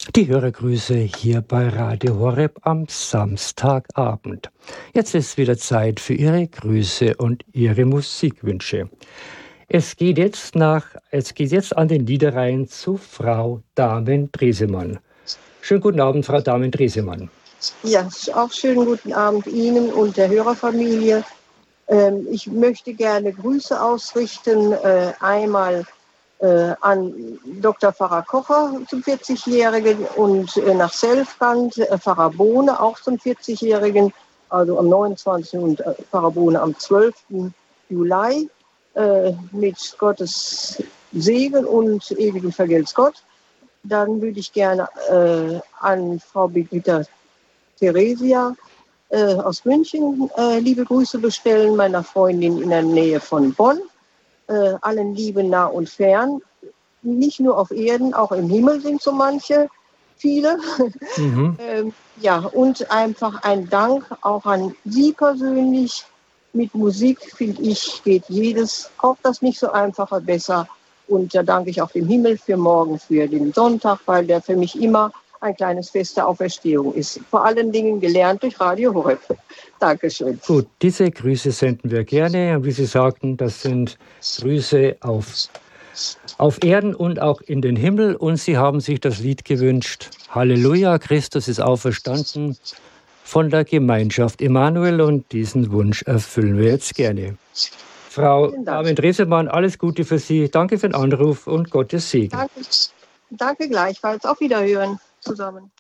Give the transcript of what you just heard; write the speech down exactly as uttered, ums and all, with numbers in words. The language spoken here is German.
Die Hörergrüße hier bei Radio Horeb am Samstagabend. Jetzt ist wieder Zeit für Ihre Grüße und Ihre Musikwünsche. Es geht jetzt nach, es geht jetzt an den Niederrhein zu Frau Dahmen-Dresemann. Schönen guten Abend, Frau Dahmen-Dresemann. Ja, auch schönen guten Abend Ihnen und der Hörerfamilie. Ähm, ich möchte gerne Grüße ausrichten, äh, einmal äh, an Doktor Pfarrer Kocher zum vierzigjährigen und äh, nach Selfkant äh, Pfarrer Bohne auch zum vierzig-jährigen, also am neunundzwanzigsten und äh, Pfarrer Bohne am zwölften Juli äh, mit Gottes Segen und ewigem Vergelt's Gott. Dann würde ich gerne äh, an Frau Birgitta Theresia äh, aus München äh, liebe Grüße bestellen, meiner Freundin in der Nähe von Bonn. Äh, allen lieben nah und fern, nicht nur auf Erden, auch im Himmel sind so manche, viele. Mhm. ähm, ja, und einfach ein Dank auch an Sie persönlich. Mit Musik, finde ich, geht jedes, auch das nicht so einfache, besser. Und da danke ich auch dem Himmel für morgen, für den Sonntag, weil der für mich immer ein kleines Fest der Auferstehung ist. Vor allen Dingen gelernt durch Radio Horeb. Dankeschön. Gut, diese Grüße senden wir gerne. Und wie Sie sagten, das sind Grüße auf, auf Erden und auch in den Himmel. Und Sie haben sich das Lied gewünscht. Halleluja, Christus ist auferstanden, von der Gemeinschaft Immanuel. Und diesen Wunsch erfüllen wir jetzt gerne. Frau Dahmen-Dresemann, alles Gute für Sie. Danke für den Anruf und Gottes Segen. Danke, danke gleichfalls. Auf Wiederhören zusammen.